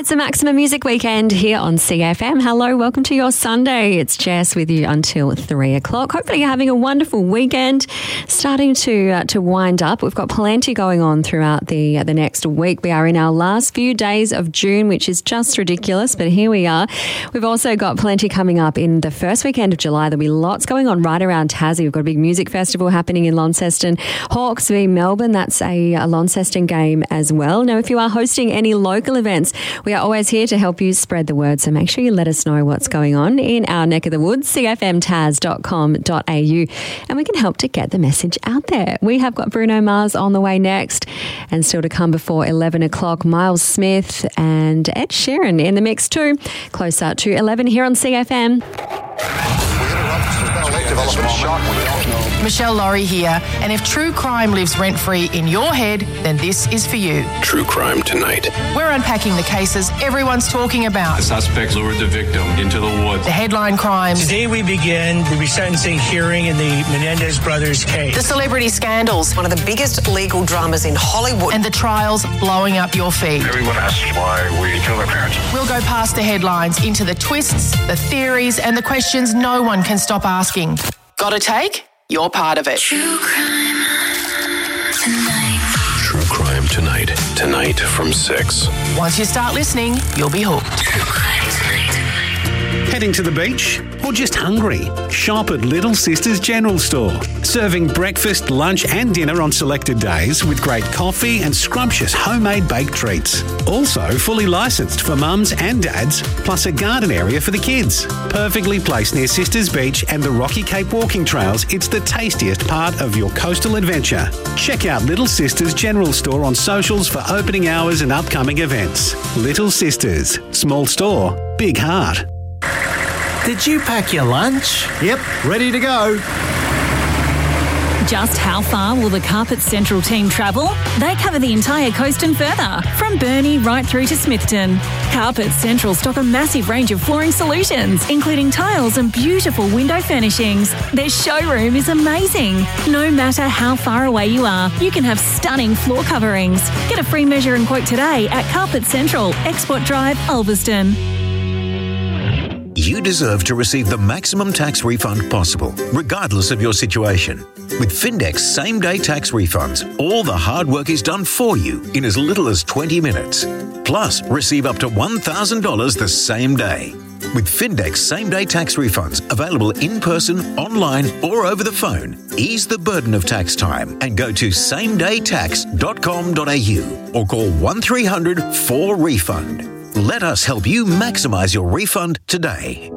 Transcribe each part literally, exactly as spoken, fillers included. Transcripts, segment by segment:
It's a Maximum Music Weekend here on C F M. Hello, welcome to your Sunday. It's Jess with you until three o'clock. Hopefully you're having a wonderful weekend. Starting to uh, to wind up. We've got plenty going on throughout the uh, the next week. We are in our last few days of June, which is just ridiculous, but here we are. We've also got plenty coming up in the first weekend of July. There'll be lots going on right around Tassie. We've got a big music festival happening in Launceston. Hawks v Melbourne, that's a, a Launceston game as well. Now, if you are hosting any local events, we are always here to help you spread the word, so make sure you let us know what's going on in our neck of the woods, c f m taz dot com dot a u, and we can help to get the message out there. We have got Bruno Mars on the way next, and still to come before eleven o'clock, Miles Smith and Ed Sheeran in the mix too. Closer to eleven here on C F M. Michelle Laurie here, and if true crime lives rent-free in your head, then this is for you. True Crime Tonight. We're unpacking the cases everyone's talking about. The suspect lured the victim into the woods. The headline crimes. Today we begin the resentencing hearing in the Menendez brothers case. The celebrity scandals. One of the biggest legal dramas in Hollywood. And the trials blowing up your feed. Everyone asks why we killed our parents. We'll go past the headlines into the twists, the theories, and the questions no one can stop asking. Got a take? You're part of it. True Crime Tonight. True Crime Tonight. Tonight from six. Once you start listening, you'll be hooked. True Crime Tonight. Heading to the beach? Or just hungry? Shop at Little Sisters General Store. Serving breakfast, lunch and dinner on selected days with great coffee and scrumptious homemade baked treats. Also fully licensed for mums and dads, plus a garden area for the kids. Perfectly placed near Sisters Beach and the Rocky Cape walking trails, it's the tastiest part of your coastal adventure. Check out Little Sisters General Store on socials for opening hours and upcoming events. Little Sisters. Small store, big heart. Did you pack your lunch? Yep, ready to go. Just how far will the Carpet Central team travel? They cover the entire coast and further, from Burnie right through to Smithton. Carpet Central stock a massive range of flooring solutions, including tiles and beautiful window furnishings. Their showroom is amazing. No matter how far away you are, you can have stunning floor coverings. Get a free measure and quote today at Carpet Central, Export Drive, Ulverston. You deserve to receive the maximum tax refund possible, regardless of your situation. With Findex same-day tax refunds, all the hard work is done for you in as little as twenty minutes. Plus, receive up to one thousand dollars the same day. With Findex same-day tax refunds available in person, online or over the phone, ease the burden of tax time and go to same day tax dot com dot a u or call one three hundred four refund. Let us help you maximise your refund today.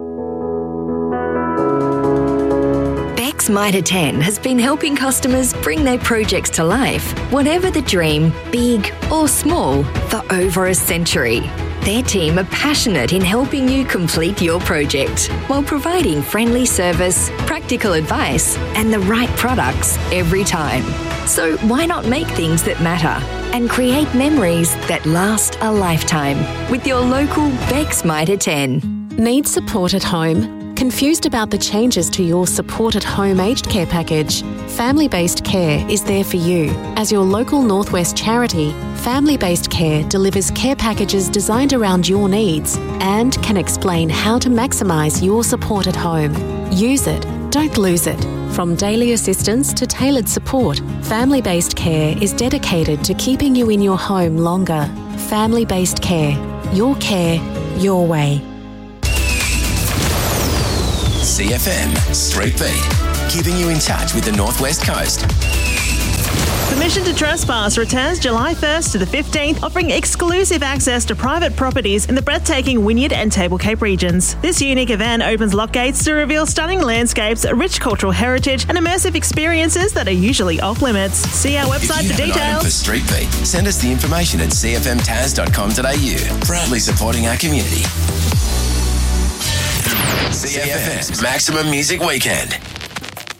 Beck's Mitre ten has been helping customers bring their projects to life, whatever the dream, big or small, for over a century. Their team are passionate in helping you complete your project while providing friendly service, practical advice, and the right products every time. So why not make things that matter and create memories that last a lifetime with your local Beck's Mitre ten. Need support at home? Confused about the changes to your Support at Home aged care package? Family-Based Care is there for you. As your local Northwest charity, Family-Based Care delivers care packages designed around your needs and can explain how to maximise your support at home. Use it, don't lose it. From daily assistance to tailored support, Family-Based Care is dedicated to keeping you in your home longer. Family-Based Care. Your care, your way. C F M Street Beat, keeping you in touch with the Northwest Coast. Permission to Trespass returns July first to the fifteenth, offering exclusive access to private properties in the breathtaking Wynyard and Table Cape regions. This unique event opens lock gates to reveal stunning landscapes, rich cultural heritage, and immersive experiences that are usually off limits. See our website for details. For Street Beat, send us the information at c f m taz dot com dot a u. Proudly supporting our community. C F M's Maximum Music Weekend.